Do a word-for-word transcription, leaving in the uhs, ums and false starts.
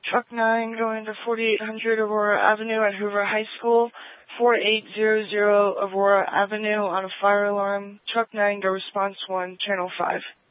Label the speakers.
Speaker 1: Truck nine going to forty-eight hundred Aurora Avenue at Hoover High School. four eight zero zero Aurora Avenue on a fire alarm. Truck nine, go response one, channel five.